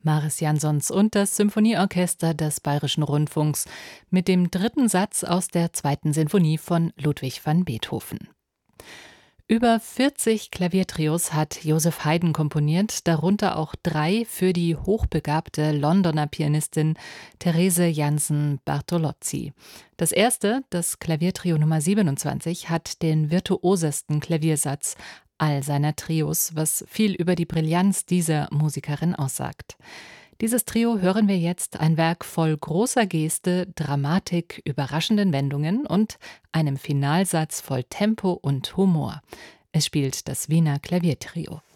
Maris Jansons und das Symphonieorchester des Bayerischen Rundfunks mit dem dritten Satz aus der zweiten Sinfonie von Ludwig van Beethoven. Über 40 Klaviertrios hat Joseph Haydn komponiert, darunter auch 3 für die hochbegabte Londoner Pianistin Therese Jansen-Bartolozzi. Das erste, das Klaviertrio Nummer 27, hat den virtuosesten Klaviersatz all seiner Trios, was viel über die Brillanz dieser Musikerin aussagt. Dieses Trio hören wir jetzt, ein Werk voll großer Geste, Dramatik, überraschenden Wendungen und einem Finalsatz voll Tempo und Humor. Es spielt das Wiener Klaviertrio.